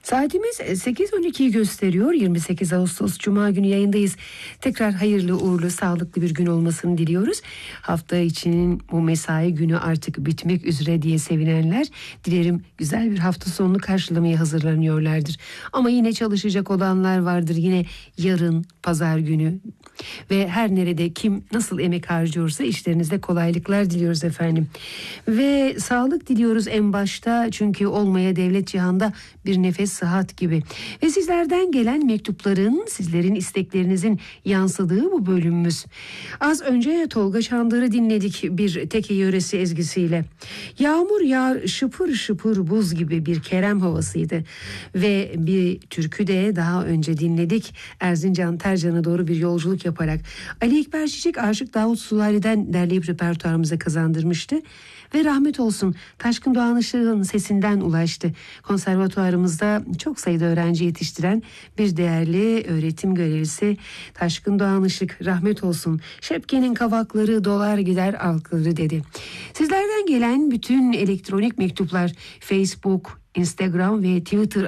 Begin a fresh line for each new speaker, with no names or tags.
Saatimiz 8.12'yi gösteriyor. 28 Ağustos Cuma günü yayındayız. Tekrar hayırlı, uğurlu, sağlıklı bir gün olmasını diliyoruz. Hafta içinin bu mesai günü artık bitmek üzere diye sevinenler, dilerim güzel bir hafta sonunu karşılamaya hazırlanıyorlardır. Ama yine çalışacak olanlar vardır. Yine yarın, pazar günü ve her nerede kim nasıl emek harcıyorsa işlerinizde kolaylıklar diliyoruz efendim. Ve sağlık diliyoruz en başta, çünkü olmaya devlet cihanda bir nefes sıhhat gibi. Ve sizlerden gelen mektupların, sizlerin isteklerinizin yansıdığı bu bölümümüz. Az önce Tolga Çandır'ı dinledik bir Teke yöresi ezgisiyle. Yağmur yağar şıpır şıpır buz gibi bir Kerem havasıydı. Ve bir türkü de daha önce dinledik. Erzincan Tercan'a doğru bir yolculuk yaparak Ali Ekber Çiçek Aşık Davut Sulari'den derleyip repertuarımıza kazandırmıştı. Ve rahmet olsun Taşkın Doğan Işık'ın sesinden ulaştı. Konservatuarımızda çok sayıda öğrenci yetiştiren bir değerli öğretim görevlisi Taşkın Doğan Işık, rahmet olsun. Şepke'nin kavakları dolar gider alkları dedi. Sizlerden gelen bütün elektronik mektuplar Facebook, Instagram ve Twitter